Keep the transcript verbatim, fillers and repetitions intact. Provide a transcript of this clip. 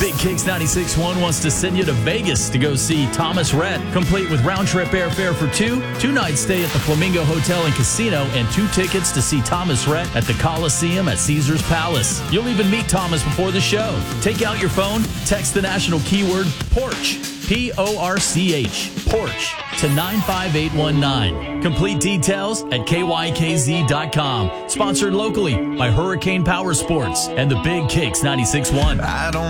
Big Kicks ninety-six point one wants to send you to Vegas to go see Thomas Rhett, complete with round-trip airfare for two, two-night stay at the Flamingo Hotel and Casino, and two tickets to see Thomas Rhett at the Coliseum at Caesars Palace. You'll even meet Thomas before the show. Take out your phone, text the national keyword PORCH, P O R C H, PORCH, to nine five eight one nine. Complete details at K Y K Z dot com. Sponsored locally by Hurricane Power Sports and the Big Kicks ninety-six point one. I don't